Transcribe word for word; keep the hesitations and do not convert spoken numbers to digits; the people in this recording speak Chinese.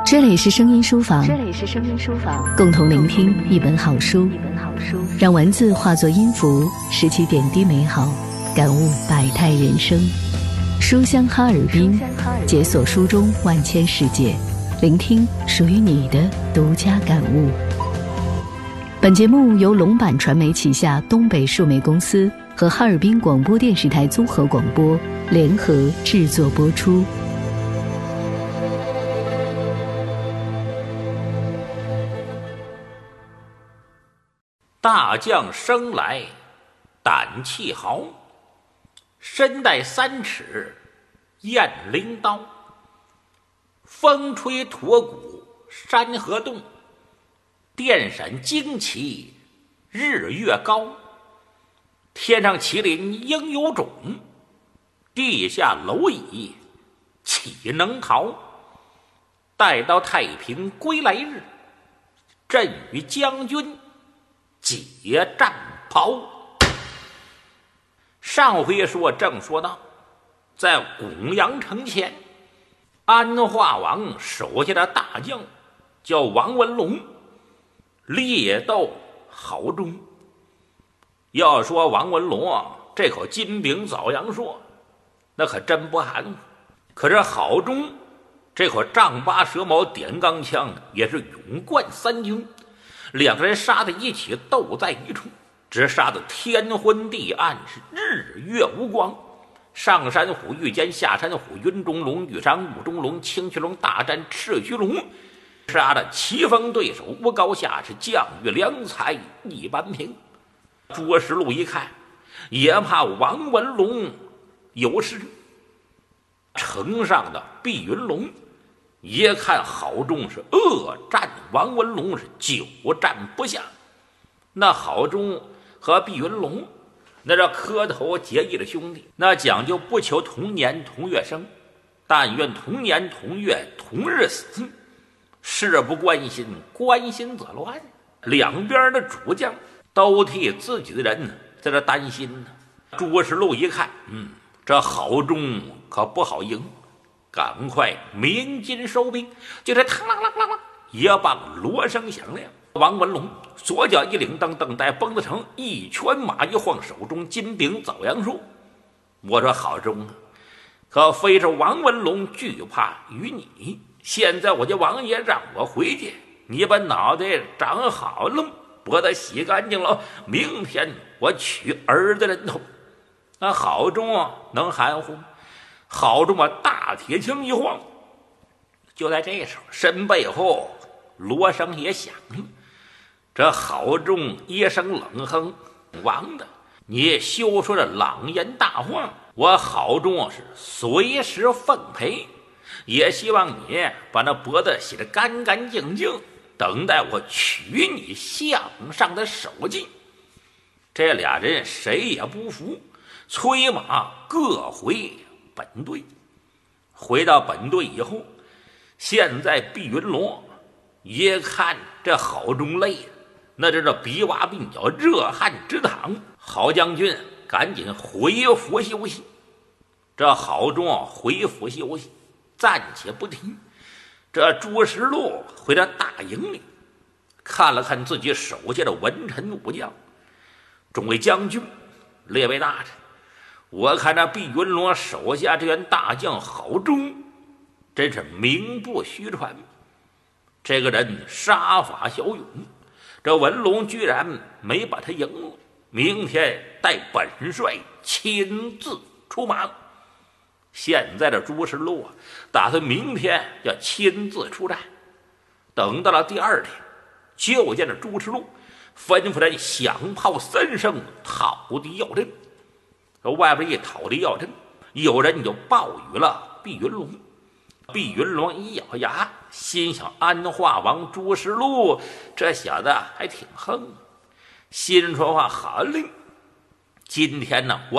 这里是声音书房， 这里是声音书房， 共同聆听一本好书， 一本好书， 让文字化作音符，拾起点滴美好，感悟百态人生。书香哈尔滨，解锁书中万千世界，聆听属于你的独家感悟。本节目由龙版传媒旗下东北数媒公司和哈尔滨广播电视台综合广播联合制作播出。 大将生来胆气豪，身带三尺雁翎刀。风吹驼骨山河动，电闪旌旗日月高。天上麒麟应有种，地下蝼蚁岂能逃？待到太平归来日，朕与将军解战袍。上回说正说到，在拱阳城前，安化王手下的大将叫王文龙，猎斗郝忠。要说王文龙啊，这口金柄枣阳说那可真不含。可是郝忠这口丈八蛇矛点钢枪也是勇冠三军，两个人杀在一起，斗在一处，只杀得天昏地暗，是日月无光。上山虎遇见下山虎，云中龙遇上雾中龙，青须龙大战赤须龙，杀得棋逢对手无高下，是将遇良才一般平。卓实禄一看，也怕王文龙有事。城上的碧云龙也看郝忠是恶战王文龙，是久战不下。那郝忠和碧云龙那是磕头结义的兄弟，那讲究不求同年同月生，但愿同年同月同日死。事不关心，关心则乱。两边的主将都替自己的人在这担心呢。朱实禄一看，嗯，这郝忠可不好赢，赶快鸣金收兵，就是嘡啷啷啷啷，也棒锣声响亮。王文龙左脚一领灯，等待崩子城，一拳马一晃，手中金柄枣阳树。我说郝忠啊，可非是王文龙惧怕于你，现在我家王爷让我回去，你把脑袋长好了，脖子洗干净了，明天我取儿子人头。那郝忠啊能含糊？郝忠把大铁枪一晃，就在这时候，身背后锣声也响了。这郝忠一声冷哼：“王的，你休说这朗言大话，我郝忠是随时奉陪，也希望你把那脖子洗得干干净净，等待我取你项上的首级。”这俩人谁也不服，催马各回本队。回到本队以后，现在碧云龙一看这郝忠累，那这这鼻洼鬓角热汗直淌。郝将军赶紧回府休息。这郝忠啊回府休息，暂且不提。这朱实禄回到大营里，看了看自己手下的文臣武将，众位将军，列位大臣，我看这碧云龙手下这员大将郝忠真是名不虚传。这个人杀法骁勇，这文龙居然没把他赢了。明天带本帅亲自出马。现在的朱实禄啊，打算明天要亲自出战。等到了第二天，就见着朱实禄吩咐人响炮三声，讨敌要阵。外边一讨敌要阵，有人就报与了碧云龙。碧云龙一咬牙，心想安化王朱实禄这小子还挺横，心说话好嘞，今天呢我